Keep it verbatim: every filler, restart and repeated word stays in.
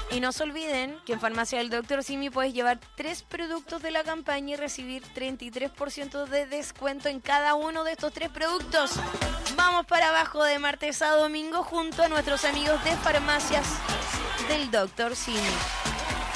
Y no se olviden que en Farmacia del Doctor Simi puedes llevar tres productos de la campaña y recibir treinta y tres por ciento de descuento en cada uno de estos tres productos. Vamos para abajo de martes a domingo junto a nuestros amigos de Farmacias del Doctor Simi.